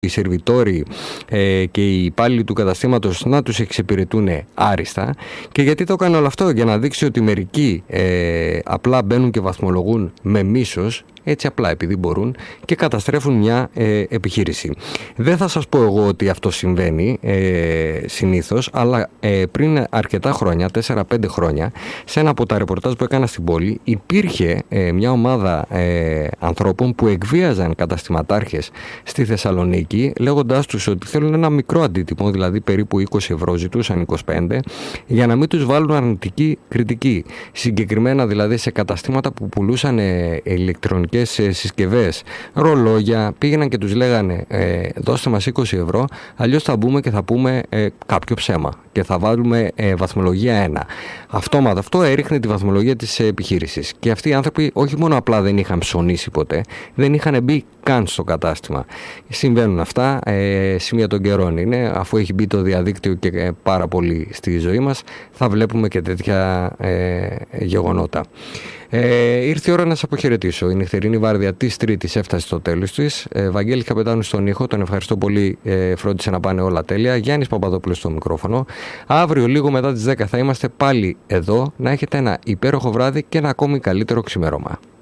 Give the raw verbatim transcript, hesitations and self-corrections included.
οι σερβιτόροι ε, και οι υπάλληλοι του καταστήματος να τους εξυπηρετούν άριστα. Και γιατί το έκανε όλο αυτό? Για να δείξει ότι μερικοί ε, απλά μπαίνουν και βαθμολογούν με μίσος, έτσι απλά επειδή μπορούν, και καταστρέφουν μια ε, επιχείρηση. Δεν θα σας πω εγώ ότι αυτό συμβαίνει ε, συνήθως, αλλά ε, πριν αρκετά χρόνια, τέσσερα πέντε χρόνια, σε ένα από τα ρεπορτάζ που έκανα στην πόλη, υπήρχε ε, μια ομάδα ε, ανθρώπων που εκβίαζαν καταστηματάρχες στη Θεσσαλονίκη, λέγοντάς τους ότι θέλουν ένα μικρό αντίτιμο, δηλαδή περίπου είκοσι ευρώ, ζητούσαν είκοσι πέντε, για να μην τους βάλουν αρνητική κριτική. Συγκεκριμένα δηλαδή σε καταστήματα που πουλούσαν ε, ηλεκτρονικές συσκευές, ρολόγια, πήγαιναν και τους λέγανε ε, δώστε μας είκοσι ευρώ, αλλιώς θα μπούμε και θα πούμε ε, κάποιο ψέμα και θα βάλουμε ε, βαθμολογία ένα. Αυτόματα αυτό έριχνε τη βαθμολογία της επιχείρησης. Και αυτοί οι άνθρωποι όχι μόνο απλά δεν είχαν ψωνίσει ποτέ, δεν είχαν μπει καν στο κατάστημα. Συμβαίνουν αυτά, ε, σημεία των καιρών είναι, αφού έχει μπει το διαδίκτυο και ε, πάρα πολύ στη ζωή μας, θα βλέπουμε και τέτοια ε, γεγονότα. Ε, ήρθε η ώρα να σας αποχαιρετήσω. Η νυχτερινή βάρδια της Τρίτης έφτασε στο τέλος της. Ε, Βαγγέλης Καπετάνου στον ήχο, τον ευχαριστώ πολύ, ε, φρόντισε να πάνε όλα τέλεια. Γιάννης Παπαδόπουλος στο μικρόφωνο. Αύριο λίγο μετά τις δέκα θα είμαστε πάλι εδώ. Να έχετε ένα υπέροχο βράδυ και ένα ακόμη καλύτερο ξημέρωμα.